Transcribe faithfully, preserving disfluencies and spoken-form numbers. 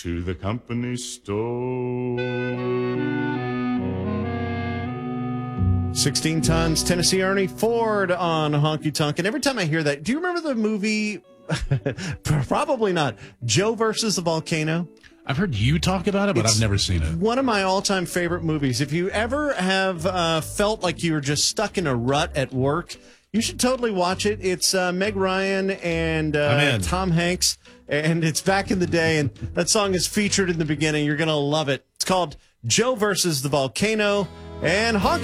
to the company store. sixteen tons, Tennessee Ernie Ford on Honky Tonk. And every time I hear that, do you remember the movie? Probably not. Joe versus the Volcano. I've heard you talk about it, but It's I've never seen it. One of my all-time favorite movies. If you ever have uh, felt like you were just stuck in a rut at work, you should totally watch it. It's uh, Meg Ryan and uh, Tom Hanks, and it's back in the day, and that song is featured in the beginning. You're going to love it. It's called Joe versus the Volcano, and Honky